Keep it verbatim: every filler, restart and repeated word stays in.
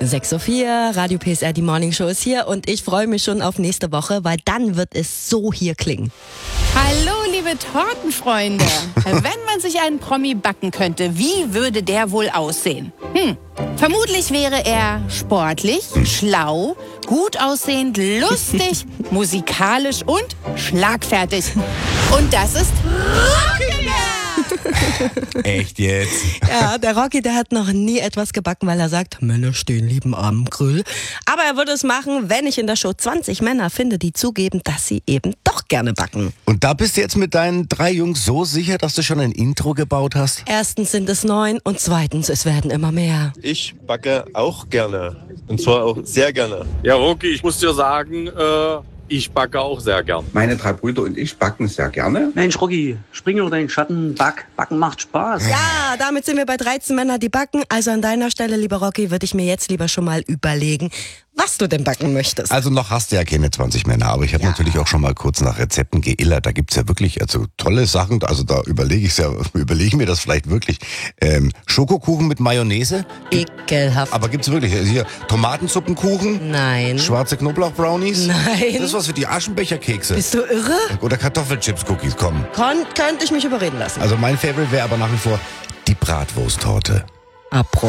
sechs Uhr vier, Radio P S R, die Morning Show ist hier und ich freue mich schon auf nächste Woche, weil dann wird es so hier klingen. Hallo, liebe Tortenfreunde. Wenn man sich einen Promi backen könnte, wie würde der wohl aussehen? Hm, vermutlich wäre er sportlich, schlau, gut aussehend, lustig, musikalisch und schlagfertig. Und das ist Rocky. Echt jetzt? Ja, der Rocky, der hat noch nie etwas gebacken, weil er sagt, Männer stehen lieben am Grill. Aber er würde es machen, wenn ich in der Show zwanzig Männer finde, die zugeben, dass sie eben doch gerne backen. Und da bist du jetzt mit deinen drei Jungs so sicher, dass du schon ein Intro gebaut hast? Erstens sind es neun und zweitens, es werden immer mehr. Ich backe auch gerne. Und zwar auch sehr gerne. Ja, Rocky, ich muss dir sagen, äh, ich backe auch sehr gern. Meine drei Brüder und ich backen sehr gerne. Mensch, Rocky, spring über deinen Schatten, back. Backen macht Spaß. Ja, damit sind wir bei dreizehn Männern, die backen. Also an deiner Stelle, lieber Rocky, würde ich mir jetzt lieber schon mal überlegen, was du denn backen möchtest. Also noch hast du ja keine zwanzig Männer, aber ich habe ja. natürlich auch schon mal kurz nach Rezepten geillert. Da gibt's ja wirklich also tolle Sachen. Also da überlege ich ja, überlege ich mir das vielleicht wirklich. Ähm, Schokokuchen mit Mayonnaise? Ekelhaft. Aber gibt's wirklich? Also hier Tomatensuppenkuchen? Nein. Schwarze Knoblauchbrownies? Nein. Das ist was für die Aschenbecherkekse. Bist du irre? Oder Kartoffelchips-Cookies, komm. Kon- könnte ich mich überreden lassen. Also mein Favorite wäre aber nach wie vor die Bratwursttorte. Apro.